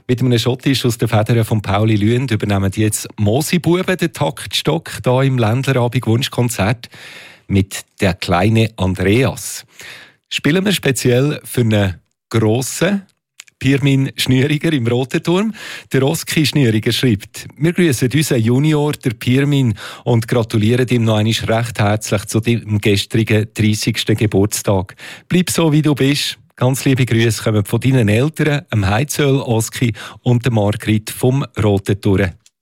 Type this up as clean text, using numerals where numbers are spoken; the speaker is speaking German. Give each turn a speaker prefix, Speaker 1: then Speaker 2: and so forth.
Speaker 1: Mit einem Schottisch aus den Federn von Pauli Lüend übernehmen jetzt Mosi-Buben den Taktstock hier im Ländlerabend-Wunschkonzert mit «Der kleine Andreas». Spielen wir speziell für einen grossen Pirmin Schnüriger im Roten Turm. Der Oski Schnüriger schreibt: Wir grüßen unseren Junior, der Pirmin, und gratulieren ihm noch einmal recht herzlich zu dem gestrigen 30. Geburtstag. Bleib so, wie du bist. Ganz liebe Grüße kommen von deinen Eltern, dem Heizöl Oski und der Margrit vom Roten Turm.